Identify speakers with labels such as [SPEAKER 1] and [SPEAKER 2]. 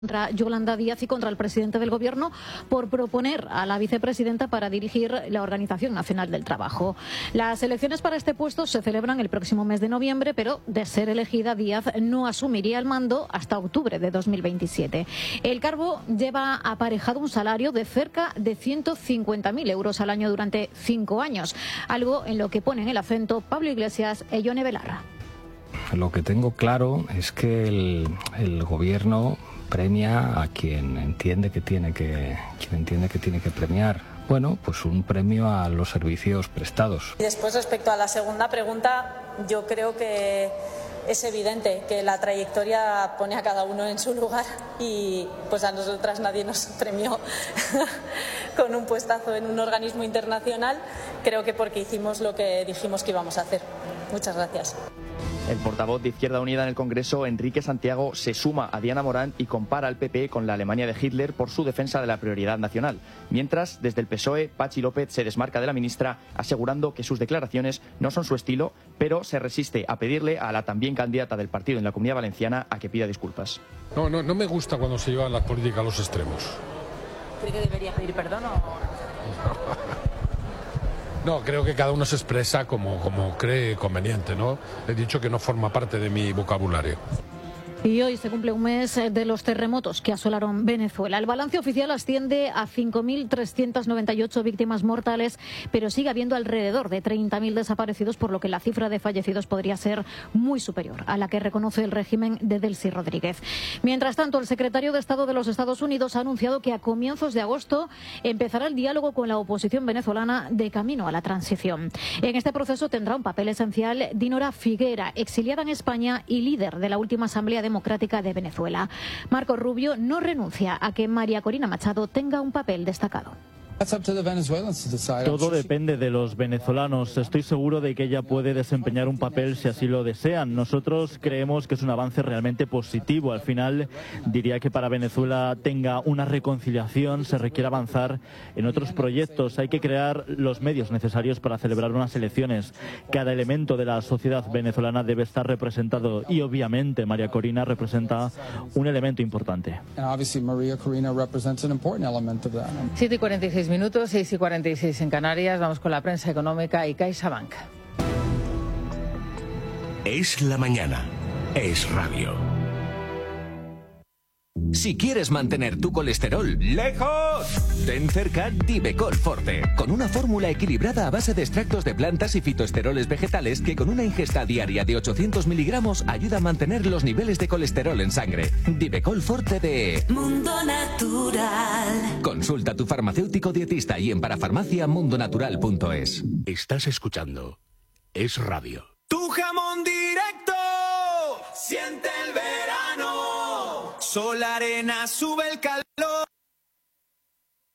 [SPEAKER 1] Contra Yolanda Díaz y contra el presidente del Gobierno por proponer a la vicepresidenta para dirigir la Organización Nacional del Trabajo. Las elecciones para este puesto se celebran el próximo mes de noviembre, pero de ser elegida, Díaz no asumiría el mando hasta octubre de 2027. El cargo lleva aparejado un salario de cerca de 150.000 euros al año durante 5 años, algo en lo que ponen el acento Pablo Iglesias y Yone Belarra.
[SPEAKER 2] Lo que tengo claro es que el Gobierno premia a quien entiende que tiene que premiar. Bueno, pues un premio a los servicios prestados.
[SPEAKER 3] Y después, respecto a la segunda pregunta, yo creo que es evidente que la trayectoria pone a cada uno en su lugar y pues a nosotras nadie nos premió con un puestazo en un organismo internacional, creo que porque hicimos lo que dijimos que íbamos a hacer. Muchas gracias.
[SPEAKER 4] El portavoz de Izquierda Unida en el Congreso, Enrique Santiago, se suma a Diana Morán y compara al PP con la Alemania de Hitler por su defensa de la prioridad nacional. Mientras, desde el PSOE, Patxi López se desmarca de la ministra, asegurando que sus declaraciones no son su estilo, pero se resiste a pedirle a la también candidata del partido en la Comunidad Valenciana a que pida disculpas.
[SPEAKER 5] No me gusta cuando se llevan las políticas a los extremos.
[SPEAKER 3] ¿Cree que debería pedir perdón o...?
[SPEAKER 5] No, creo que cada uno se expresa como cree conveniente, ¿no? He dicho que no forma parte de mi vocabulario.
[SPEAKER 1] Y hoy se cumple un mes de los terremotos que asolaron Venezuela. El balance oficial asciende a 5.398 víctimas mortales, pero sigue habiendo alrededor de 30.000 desaparecidos, por lo que la cifra de fallecidos podría ser muy superior a la que reconoce el régimen de Delcy Rodríguez. Mientras tanto, el secretario de Estado de los Estados Unidos ha anunciado que a comienzos de agosto empezará el diálogo con la oposición venezolana de camino a la transición. En este proceso tendrá un papel esencial Dinora Figuera, exiliada en España y líder de la última Asamblea Democrática de Venezuela. Marco Rubio no renuncia a que María Corina Machado tenga un papel destacado.
[SPEAKER 6] Todo depende de los venezolanos. Estoy seguro de que ella puede desempeñar un papel si así lo desean. Nosotros creemos que es un avance realmente positivo. Al final, diría que para Venezuela tenga una reconciliación se requiere avanzar en otros proyectos. Hay que crear los medios necesarios para celebrar unas elecciones. Cada elemento de la sociedad venezolana debe estar representado y obviamente María Corina representa un elemento importante.
[SPEAKER 7] 7:46 minutos, 6:46 en Canarias. Vamos con la prensa económica y CaixaBank.
[SPEAKER 8] Es la mañana. Es radio. Si quieres mantener tu colesterol lejos, ten cerca Divecol Forte, con una fórmula equilibrada a base de extractos de plantas y fitoesteroles vegetales que con una ingesta diaria de 800 miligramos ayuda a mantener los niveles de colesterol en sangre. Divecol Forte de
[SPEAKER 9] Mundo Natural.
[SPEAKER 8] Consulta a tu farmacéutico dietista y en parafarmaciamundonatural.es.
[SPEAKER 10] Estás escuchando Es Radio.
[SPEAKER 11] Tu jamón directo, siente el verano. Sol Arena sube el calor.